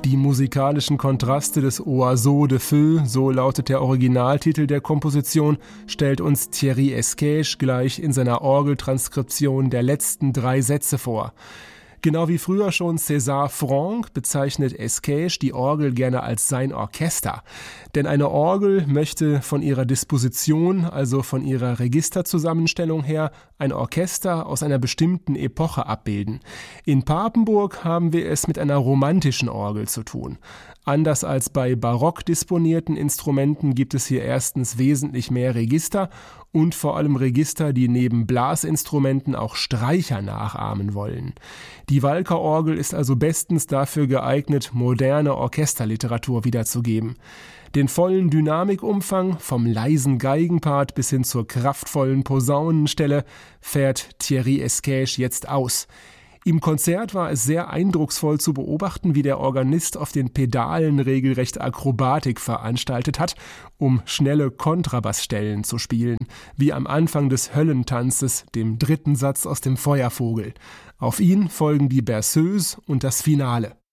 Die musikalischen Kontraste des Oiseau de Feu, so lautet der Originaltitel der Komposition, stellt uns Thierry Esquèche gleich in seiner Orgeltranskription der letzten 3 Sätze vor. Genau wie früher schon César Franck bezeichnet Esquèche die Orgel gerne als sein Orchester. Denn eine Orgel möchte von ihrer Disposition, also von ihrer Registerzusammenstellung her, ein Orchester aus einer bestimmten Epoche abbilden. In Papenburg haben wir es mit einer romantischen Orgel zu tun. Anders als bei barock disponierten Instrumenten gibt es hier erstens wesentlich mehr Register und vor allem Register, die neben Blasinstrumenten auch Streicher nachahmen wollen. Die Walker-Orgel ist also bestens dafür geeignet, moderne Orchesterliteratur wiederzugeben. Den vollen Dynamikumfang, vom leisen Geigenpart bis hin zur kraftvollen Posaunenstelle, fährt Thierry Esquèche jetzt aus. Im Konzert war es sehr eindrucksvoll zu beobachten, wie der Organist auf den Pedalen regelrecht Akrobatik veranstaltet hat, um schnelle Kontrabassstellen zu spielen, wie am Anfang des Höllentanzes, dem 3. Satz aus dem Feuervogel. Auf ihn folgen die Berceuse und das Finale.